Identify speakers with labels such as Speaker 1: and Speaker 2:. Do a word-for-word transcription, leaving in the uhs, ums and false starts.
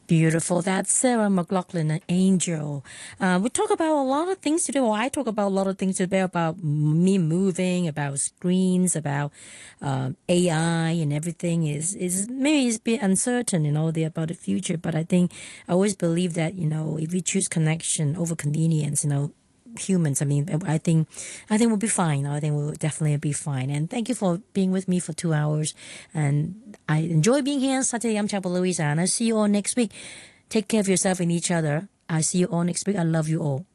Speaker 1: Beautiful. That's Sarah McLaughlin, an angel. Uh, we talk about a lot of things today. Well, I talk about a lot of things today about me moving, about screens, about um, A I, and everything is is maybe it's a bit uncertain, you know, the, about the future. But I think I always believe that you know if we choose connection over convenience, you know, humans. I mean, I think, I think we'll be fine. I think we'll definitely be fine. And thank you for being with me for two hours. And I enjoy being here on Saturday. I'm Chapel Louisa, and I'll see you all next week. Take care of yourself and each other. I see you all next week. I love you all.